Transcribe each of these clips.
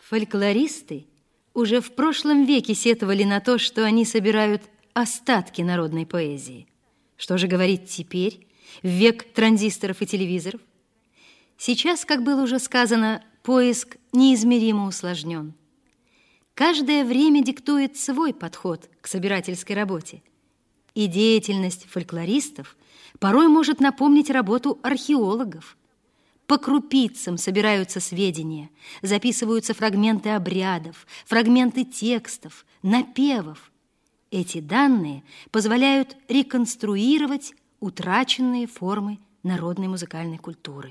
Фольклористы уже в прошлом веке сетовали на то, что они собирают остатки народной поэзии. Что же говорить теперь, в век транзисторов и телевизоров? Сейчас, как было уже сказано, поиск неизмеримо усложнен. Каждое время диктует свой подход к собирательской работе. И деятельность фольклористов порой может напомнить работу археологов. По крупицам собираются сведения, записываются фрагменты обрядов, фрагменты текстов, напевов. Эти данные позволяют реконструировать утраченные формы народной музыкальной культуры.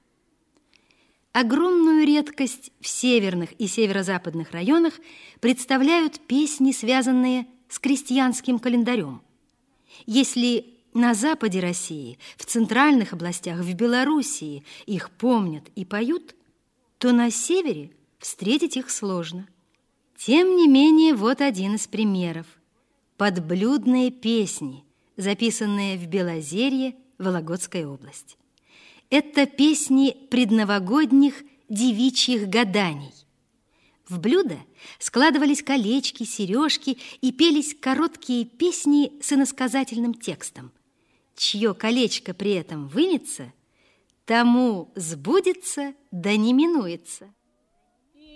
Огромную редкость в северных и северо-западных районах представляют песни, связанные с крестьянским календарем. Если на западе России, в центральных областях, в Белоруссии их помнят и поют, то на севере встретить их сложно. Тем не менее, вот один из примеров. Подблюдные песни, записанные в Белозерье, Вологодская область. Это песни предновогодних девичьих гаданий. В блюдо складывались колечки, сережки и пелись короткие песни с иносказательным текстом. Чье колечко при этом вынется, тому сбудется, да не минуется.